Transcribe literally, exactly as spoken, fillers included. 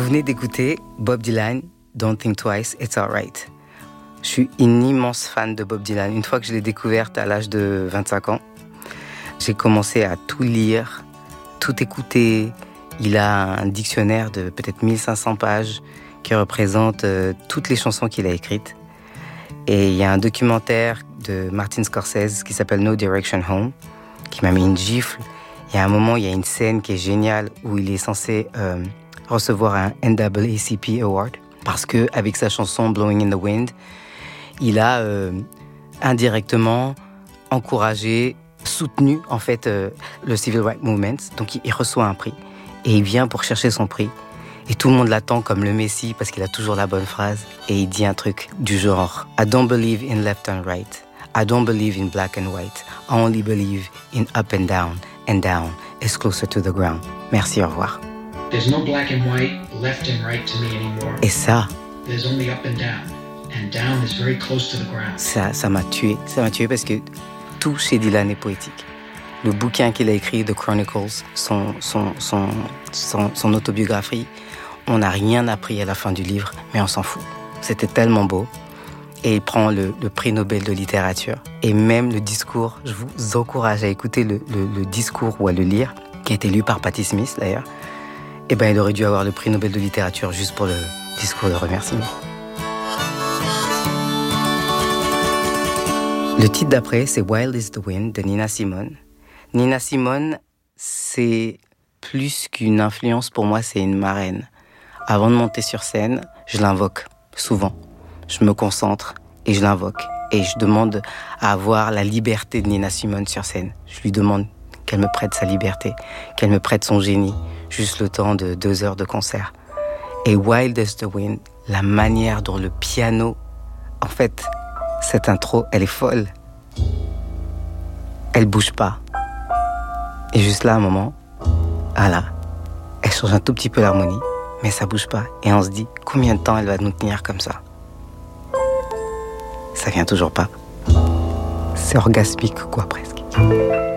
venez d'écouter Bob Dylan, Don't Think Twice, It's Alright. Je suis une immense fan de Bob Dylan. Une fois que je l'ai découverte à l'âge de vingt-cinq ans, j'ai commencé à tout lire, tout écouter. Il a un dictionnaire de peut-être mille cinq cents pages qui représente euh, toutes les chansons qu'il a écrites. Et il y a un documentaire de Martin Scorsese qui s'appelle No Direction Home, qui m'a mis une gifle. Il y a un moment, il y a une scène qui est géniale où il est censé euh, recevoir un N double A C P Award parce qu'avec sa chanson Blowing in the Wind, il a euh, indirectement encouragé, soutenu en fait euh, le Civil Rights Movement. Donc il, il reçoit un prix et il vient pour chercher son prix. Et tout le monde l'attend comme le Messie parce qu'il a toujours la bonne phrase. Et il dit un truc du genre I don't believe in left and right. I don't believe in black and white. I only believe in up and down. And down is closer to the ground. Merci, au revoir. There's no black and white, left and right to me anymore. Et ça, There's only up and down. And down is very close to the ground. Ça, ça m'a tué. Ça m'a tué parce que tout chez Dylan est poétique. Le bouquin qu'il a écrit, The Chronicles, son, son, son, son, son autobiographie, on n'a rien appris à la fin du livre, mais on s'en fout. C'était tellement beau. Et il prend le, le prix Nobel de littérature. Et même le discours, je vous encourage à écouter le, le, le discours ou à le lire, qui a été lu par Patti Smith d'ailleurs. Et ben, il aurait dû avoir le prix Nobel de littérature juste pour le discours de remerciement. Le titre d'après, c'est Wild is the Wind de Nina Simone. Nina Simone, c'est plus qu'une influence pour moi, c'est une marraine. Avant de monter sur scène, je l'invoque souvent. Je me concentre et je l'invoque. Et je demande à avoir la liberté de Nina Simone sur scène. Je lui demande qu'elle me prête sa liberté, qu'elle me prête son génie, juste le temps de deux heures de concert. Et Wild as the Wind, la manière dont le piano... En fait, cette intro, elle est folle. Elle bouge pas. Et juste là, à un moment, ah là, elle change un tout petit peu l'harmonie, mais ça bouge pas. Et on se dit, combien de temps elle va nous tenir comme ça ? Ça vient toujours pas. C'est orgasmique, quoi, presque.